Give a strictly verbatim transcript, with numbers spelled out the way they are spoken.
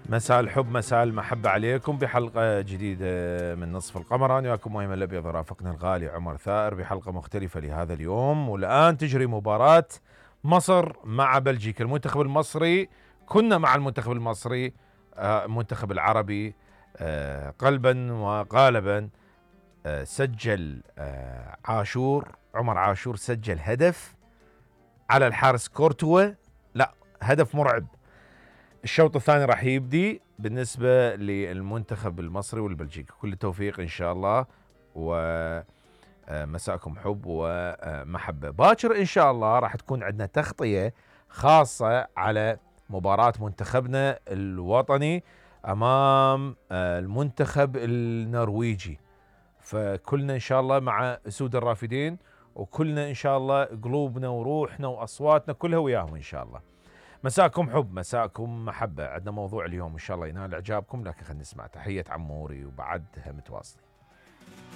مساء الحب مساء المحبة عليكم بحلقة جديدة من نصف القمر. أنا وياكم مهم الأبيض رافقنا الغالي عمر ثائر بحلقة مختلفة لهذا اليوم. والآن تجري مباراة مصر مع بلجيكا. المنتخب المصري كنا مع المنتخب المصري آه، المنتخب العربي آه، قلبا وقالبا. آه، سجل آه، عاشور عمر عاشور سجل هدف على الحارس كورتوا. لا، هدف مرعب. الشوط الثاني راح يبدي بالنسبة للمنتخب المصري والبلجيكي. كل التوفيق إن شاء الله، ومساءكم حب ومحبة. باكر إن شاء الله راح تكون عندنا تغطية خاصة على مباراة منتخبنا الوطني أمام المنتخب النرويجي. فكلنا إن شاء الله مع أسود الرافدين، وكلنا إن شاء الله قلوبنا وروحنا وأصواتنا كلها وياهم إن شاء الله. مساءكم حب مساءكم محبة. عندنا موضوع اليوم إن شاء الله ينال إعجابكم، لكن خلينا نسمع تحية عموري وبعدها متواصلين.